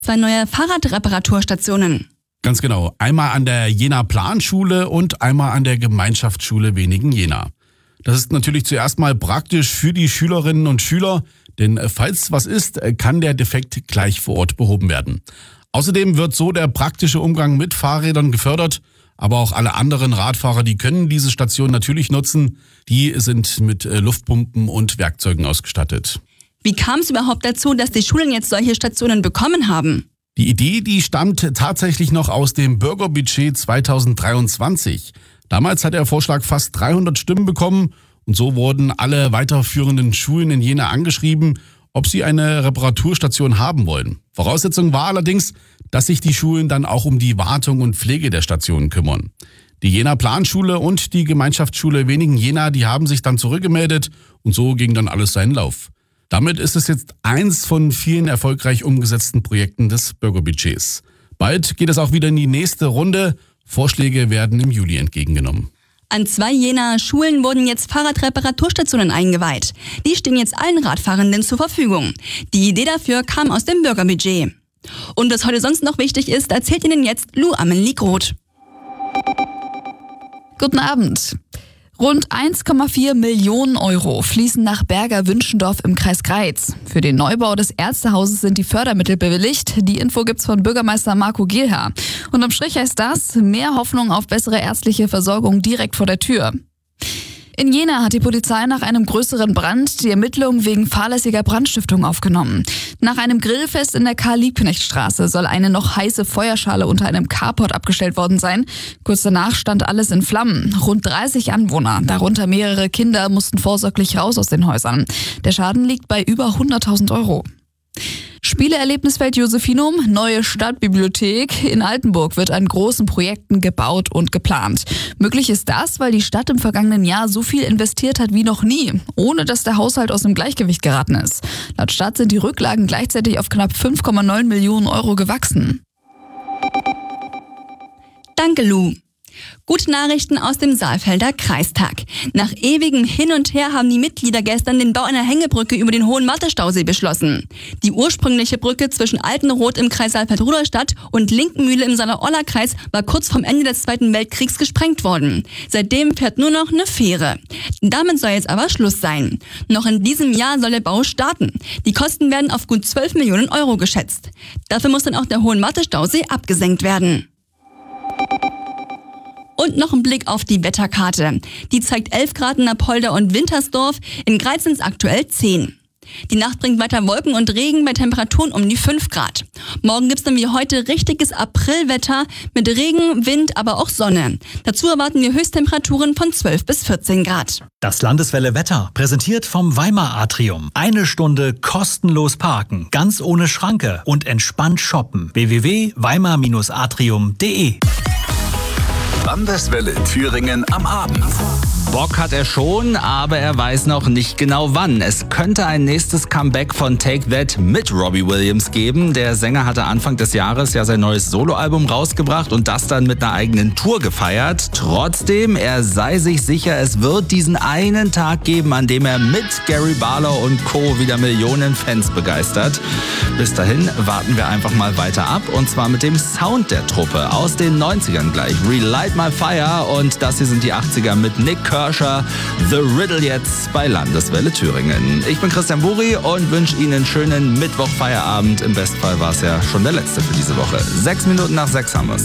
2 neue Fahrradreparaturstationen. Ganz genau. Einmal an der Jenaer Planschule und einmal an der Gemeinschaftsschule Weningen-Jena. Das ist natürlich zuerst mal praktisch für die Schülerinnen und Schüler, denn falls was ist, kann der Defekt gleich vor Ort behoben werden. Außerdem wird so der praktische Umgang mit Fahrrädern gefördert, aber auch alle anderen Radfahrer, die können diese Station natürlich nutzen. Die sind mit Luftpumpen und Werkzeugen ausgestattet. Wie kam es überhaupt dazu, dass die Schulen jetzt solche Stationen bekommen haben? Die Idee, die stammt tatsächlich noch aus dem Bürgerbudget 2023. Damals hat der Vorschlag fast 300 Stimmen bekommen und so wurden alle weiterführenden Schulen in Jena angeschrieben, ob sie eine Reparaturstation haben wollen. Voraussetzung war allerdings, dass sich die Schulen dann auch um die Wartung und Pflege der Stationen kümmern. Die Jenaer Planschule und die Gemeinschaftsschule Weningen-Jena, die haben sich dann zurückgemeldet und so ging dann alles seinen Lauf. Damit ist es jetzt eins von vielen erfolgreich umgesetzten Projekten des Bürgerbudgets. Bald geht es auch wieder in die nächste Runde. Vorschläge werden im Juli entgegengenommen. An 2 Jenaer Schulen wurden jetzt Fahrradreparaturstationen eingeweiht. Die stehen jetzt allen Radfahrenden zur Verfügung. Die Idee dafür kam aus dem Bürgerbudget. Und was heute sonst noch wichtig ist, erzählt Ihnen jetzt Lou Amelie-Groth. Guten Abend. Rund 1,4 Millionen Euro fließen nach Berger-Wünschendorf im Kreis Greiz. Für den Neubau des Ärztehauses sind die Fördermittel bewilligt. Die Info gibt's von Bürgermeister Marco Gehlherr. Unterm Strich heißt das, mehr Hoffnung auf bessere ärztliche Versorgung direkt vor der Tür. In Jena hat die Polizei nach einem größeren Brand die Ermittlungen wegen fahrlässiger Brandstiftung aufgenommen. Nach einem Grillfest in der Karl-Liebknecht-Straße soll eine noch heiße Feuerschale unter einem Carport abgestellt worden sein. Kurz danach stand alles in Flammen. Rund 30 Anwohner, darunter mehrere Kinder, mussten vorsorglich raus aus den Häusern. Der Schaden liegt bei über 100.000 Euro. Spieleerlebnisfeld Josephinum, neue Stadtbibliothek. In Altenburg wird an großen Projekten gebaut und geplant. Möglich ist das, weil die Stadt im vergangenen Jahr so viel investiert hat wie noch nie, ohne dass der Haushalt aus dem Gleichgewicht geraten ist. Laut Stadt sind die Rücklagen gleichzeitig auf knapp 5,9 Millionen Euro gewachsen. Danke, Lou. Gute Nachrichten aus dem Saalfelder Kreistag. Nach ewigem Hin und Her haben die Mitglieder gestern den Bau einer Hängebrücke über den Hohen-Mathe-Stausee beschlossen. Die ursprüngliche Brücke zwischen Altenroth im Kreis Saalfeld-Rudolstadt und Linkenmühle im Saale-Orla-Kreis war kurz vorm Ende des Zweiten Weltkriegs gesprengt worden. Seitdem fährt nur noch eine Fähre. Damit soll jetzt aber Schluss sein. Noch in diesem Jahr soll der Bau starten. Die Kosten werden auf gut 12 Millionen Euro geschätzt. Dafür muss dann auch der Hohen-Mathe-Stausee abgesenkt werden. Und noch ein Blick auf die Wetterkarte. Die zeigt 11 Grad in Apolda und Wintersdorf, in Greiz sind es aktuell 10. Die Nacht bringt weiter Wolken und Regen bei Temperaturen um die 5 Grad. Morgen gibt's dann wie heute richtiges Aprilwetter mit Regen, Wind, aber auch Sonne. Dazu erwarten wir Höchsttemperaturen von 12 bis 14 Grad. Das Landeswelle Wetter, präsentiert vom Weimar Atrium. 1 Stunde kostenlos parken, ganz ohne Schranke und entspannt shoppen. www.weimar-atrium.de. Landeswelle Thüringen am Abend. Bock hat er schon, aber er weiß noch nicht genau wann. Es könnte ein nächstes Comeback von Take That mit Robbie Williams geben. Der Sänger hatte Anfang des Jahres ja sein neues Soloalbum rausgebracht und das dann mit einer eigenen Tour gefeiert. Trotzdem, er sei sich sicher, es wird diesen einen Tag geben, an dem er mit Gary Barlow und Co. wieder Millionen Fans begeistert. Bis dahin warten wir einfach mal weiter ab und zwar mit dem Sound der Truppe aus den 90ern gleich. Relight My Fire und das hier sind die 80er mit Nick Kershaw, The Riddle jetzt bei Landeswelle Thüringen. Ich bin Christian Buri und wünsche Ihnen einen schönen Mittwoch-Feierabend. Im Bestfall war es ja schon der letzte für diese Woche. 6 Minuten nach 6 haben wir es.